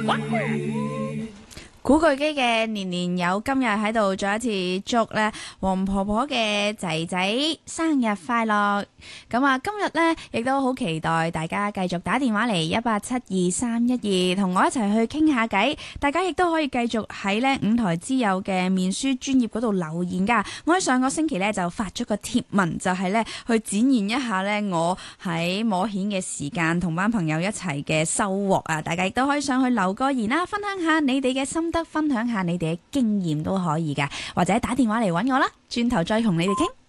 古巨基嘅年年有今日喺度再一次祝咧黃婆婆嘅仔仔生日快樂。咁啊，今日咧亦都好期待大家繼續打電話嚟1872312同我一齊去傾下偈。大家亦都可以繼續喺咧五台之友嘅面書專頁嗰度留言噶。我喺上個星期咧就發咗個貼文，就係咧去展現一下咧我喺摸蜆嘅時間同班朋友一齊嘅收穫啊！大家亦都可以上去留個言啦，分享下你哋嘅心得，分享下你哋嘅經驗都可以噶，或者打電話嚟搵我啦，轉頭再同你哋傾。